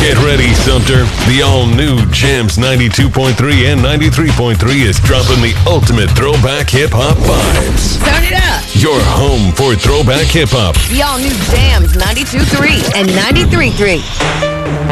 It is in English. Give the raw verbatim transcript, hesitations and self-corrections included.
Get ready, Sumter. The all-new Jams ninety-two point three and ninety-three point three is dropping the ultimate throwback hip-hop vibes. Turn it up. Your home for throwback hip-hop. The all-new Jams ninety-two point three and ninety-three point three.